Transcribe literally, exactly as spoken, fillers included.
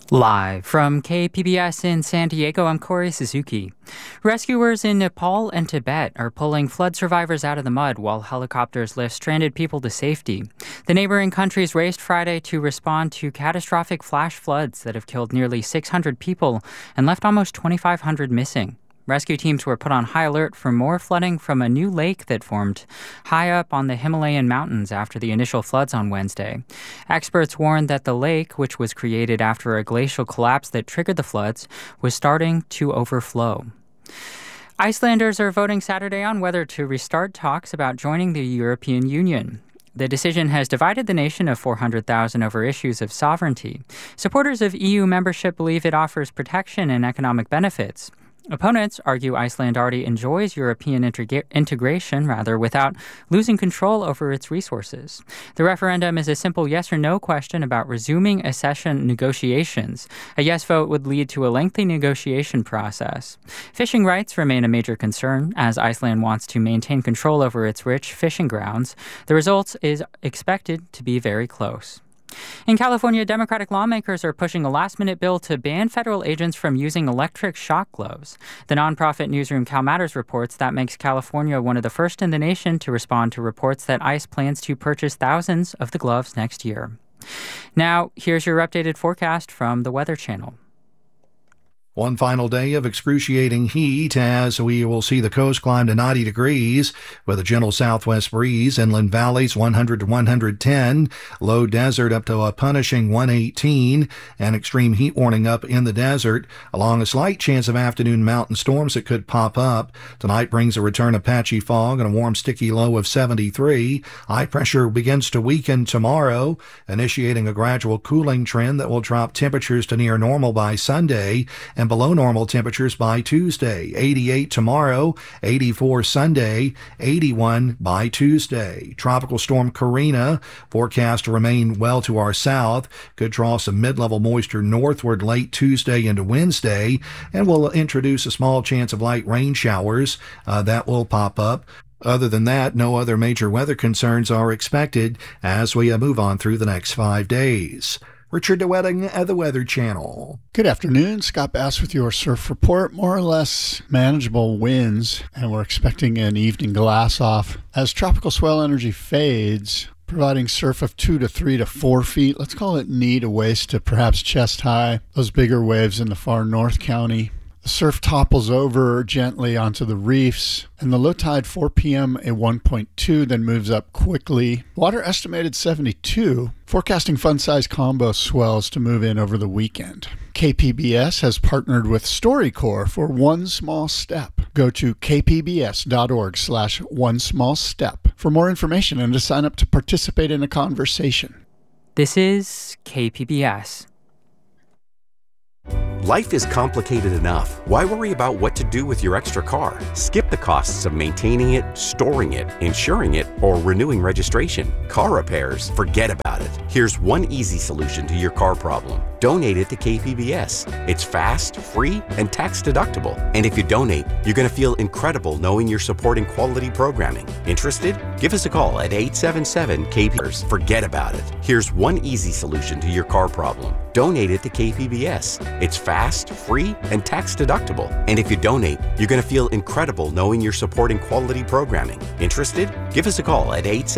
Live from K P B S in San Diego, I'm Corey Suzuki. Rescuers in Nepal and Tibet are pulling flood survivors out of the mud while helicopters lift stranded people to safety. The neighboring countries raced Friday to respond to catastrophic flash floods that have killed nearly six hundred people and left almost twenty-five hundred missing. Rescue teams were put on high alert for more flooding from a new lake that formed high up on the Himalayan mountains after the initial floods on Wednesday. Experts warned that the lake, which was created after a glacial collapse that triggered the floods, was starting to overflow. Icelanders are voting Saturday on whether to restart talks about joining the European Union. The decision has divided the nation of four hundred thousand over issues of sovereignty. Supporters of E U membership believe it offers protection and economic benefits. Opponents argue Iceland already enjoys European integra- integration, rather, without losing control over its resources. The referendum is a simple yes or no question about resuming accession negotiations. A yes vote would lead to a lengthy negotiation process. Fishing rights remain a major concern, as Iceland wants to maintain control over its rich fishing grounds. The result is expected to be very close. In California, Democratic lawmakers are pushing a last-minute bill to ban federal agents from using electric shock gloves. The nonprofit newsroom CalMatters reports that makes California one of the first in the nation to respond to reports that ICE plans to purchase thousands of the gloves next year. Now, here's your updated forecast from the Weather Channel. One final day of excruciating heat as we will see the coast climb to ninety degrees with a gentle southwest breeze. Inland valleys one hundred to one hundred ten. Low desert up to a punishing one eighteen. An extreme heat warning up in the desert, along a slight chance of afternoon mountain storms that could pop up. Tonight brings a return of patchy fog and a warm, sticky low of seventy-three. High pressure begins to weaken tomorrow, initiating a gradual cooling trend that will drop temperatures to near normal by Sunday and below normal temperatures by Tuesday. eighty-eight tomorrow, eighty-four Sunday, eighty-one by Tuesday. Tropical storm Karina forecast to remain well to our south. Could draw some mid-level moisture northward late Tuesday into Wednesday, and will introduce a small chance of light rain showers uh, that will pop up. Other than that, no other major weather concerns are expected as we uh, move on through the next five days. Richard DeWetting at the Weather Channel. Good afternoon. Scott Bass with your surf report. More or less manageable winds, and we're expecting an evening glass off as tropical swell energy fades, providing surf of two to three to four feet. Let's call it knee to waist to perhaps chest high. Those bigger waves in the far north county. The surf topples over gently onto the reefs, and the low tide four p.m. a one point two, then moves up quickly. Water estimated seventy-two, forecasting fun-size combo swells to move in over the weekend. K P B S has partnered with StoryCorps for One Small Step. Go to kpbs.org slash one small step for more information and to sign up to participate in a conversation. This is K P B S. Life is complicated enough. Why worry about what to do with your extra car? Skip the costs of maintaining it, storing it, insuring it, or renewing registration. Car repairs, forget about it. Here's one easy solution to your car problem. Donate it to K P B S. It's fast, free, and tax deductible. And if you donate, you're going to feel incredible knowing you're supporting quality programming. Interested? Give us a call at eight seven seven K P B S. Forget about it. Here's one easy solution to your car problem. Donate it to K P B S. It's fast, free, and tax deductible. And if you donate, you're going to feel incredible knowing you're supporting quality programming. Interested? Give us a call at eight seven seven